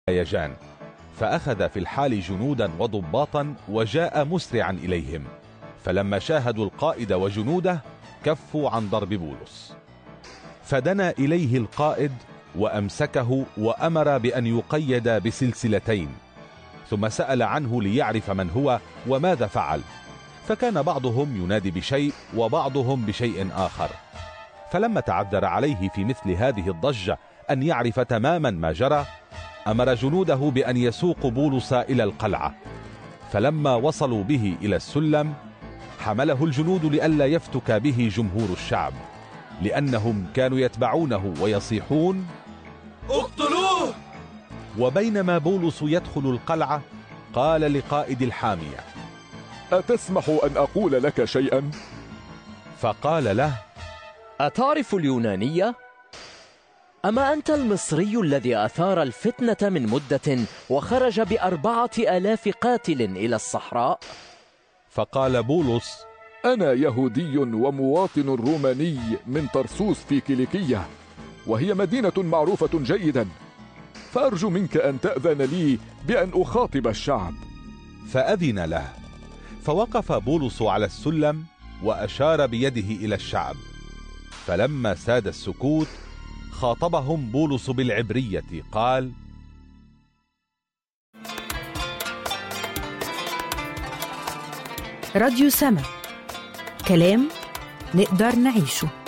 هيجان، فأخذ في الحال جنودا وضباطا وجاء مسرعا إليهم، فلما شاهدوا القائد وجنوده كفوا عن ضرب بولس. فدنا إليه القائد وأمسكه وأمر بأن يقيد بسلسلتين، ثم سأل عنه ليعرف من هو وماذا فعل، فكان بعضهم ينادي بشيء وبعضهم بشيء آخر. فلما تعذر عليه في مثل هذه الضجة أن يعرف تماما ما جرى، أمر جنوده بأن يسوقوا بولس إلى القلعة. فلما وصلوا به إلى السلم حمله الجنود لئلا يفتك به جمهور الشعب، لأنهم كانوا يتبعونه ويصيحون: اقتلوه! وبينما بولس يدخل القلعة قال لقائد الحامية: أتسمح أن أقول لك شيئا؟ فقال له: أتعرف اليونانية؟ أما أنت المصري الذي أثار الفتنة من مدة وخرج ب4,000 قاتل إلى الصحراء؟ فقال بولس: أنا يهودي ومواطن روماني من طرسوس في كيليكية، وهي مدينة معروفة جيدا، فأرجو منك أن تأذن لي بأن أخاطب الشعب. فأذن له، فوقف بولس على السلم وأشار بيده إلى الشعب. فلما ساد السكوت خاطبهم بولس بالعبرية قال: راديو سما، كلام نقدر نعيشه.